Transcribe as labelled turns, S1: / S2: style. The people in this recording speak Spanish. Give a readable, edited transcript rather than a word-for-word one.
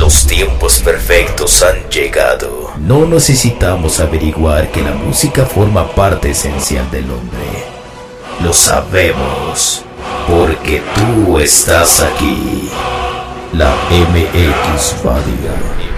S1: Los tiempos perfectos han llegado. No necesitamos averiguar que la música forma parte esencial del hombre. Lo sabemos, porque tú estás aquí. La MX Radio.